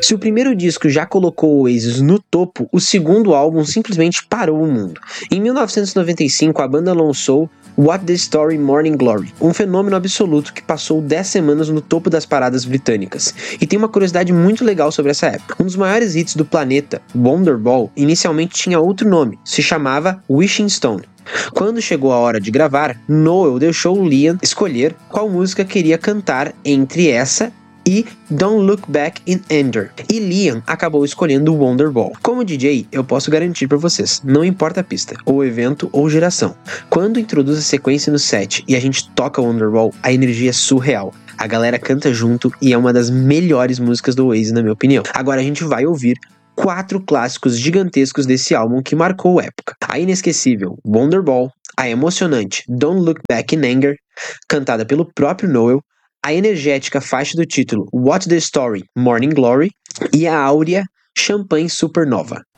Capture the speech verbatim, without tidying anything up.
Se o primeiro disco já colocou o Oasis no topo, o segundo álbum simplesmente parou o mundo. Em mil novecentos e noventa e cinco, a banda lançou What the Story Morning Glory, um fenômeno absoluto que passou dez semanas no topo das paradas britânicas. E tem uma curiosidade muito legal sobre essa época. Um dos maiores hits do planeta, Wonderball, inicialmente tinha outro nome, se chamava Wishing Stone. Quando chegou a hora de gravar, Noel deixou Liam escolher qual música queria cantar entre essa e Don't Look Back in Anger, e Liam acabou escolhendo Wonderball. Como D J, eu posso garantir para vocês, não importa a pista, ou evento, ou geração, quando introduz a sequência no set e a gente toca Wonderball, a energia é surreal. A galera canta junto e é uma das melhores músicas do Oasis, na minha opinião. Agora a gente vai ouvir quatro clássicos gigantescos desse álbum que marcou a época. A inesquecível Wonderball, a emocionante Don't Look Back in Anger, cantada pelo próprio Noel, a energética faixa do título What's the Story? Morning Glory e a áurea Champagne Supernova.